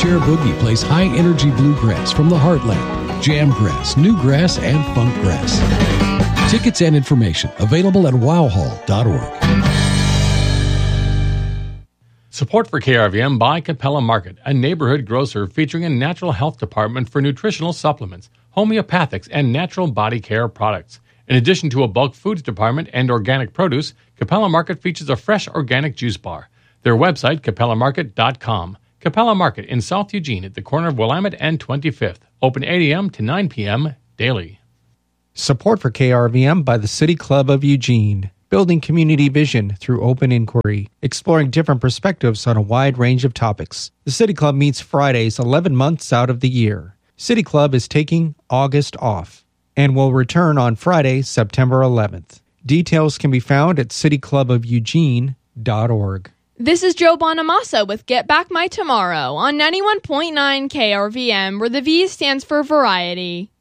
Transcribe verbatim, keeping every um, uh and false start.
Chair Boogie plays high-energy bluegrass from the heartland, jam grass, new grass, and funk grass. Tickets and information available at wow hall dot org. Support for K R V M by Capella Market, a neighborhood grocer featuring a natural health department for nutritional supplements, homeopathics, and natural body care products. In addition to a bulk foods department and organic produce, Capella Market features a fresh organic juice bar. Their website, capella market dot com. Capella Market in South Eugene at the corner of Willamette and twenty-fifth. Open eight a.m. to nine p.m. daily. Support for K R V M by the City Club of Eugene. Building community vision through open inquiry, exploring different perspectives on a wide range of topics. The City Club meets Fridays eleven months out of the year. City Club is taking August off and will return on Friday, September eleventh. Details can be found at city club of eugene dot org. This is Joe Bonamassa with Get Back My Tomorrow on ninety-one point nine K R V M, where the V stands for variety.